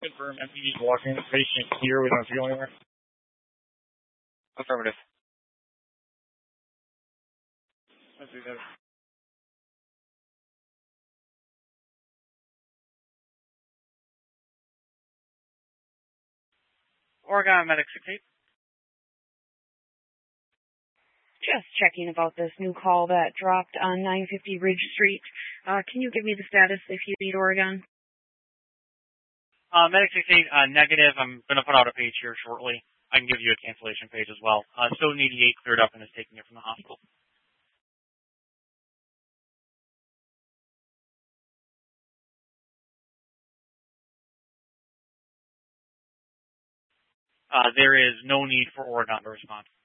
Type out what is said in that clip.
Confirm MPD walking the patient here. We don't have to go anywhere. Affirmative. Let's do that. Oregon Medic 68. Just checking about this new call that dropped on 950 Ridge Street. Can you give me the status if you need Oregon? Medic 68, negative. I'm going to put out a page here shortly. I can give you a cancellation page as well. Stone 88 cleared up and is taking it from the hospital. There is no need for Oregon to respond.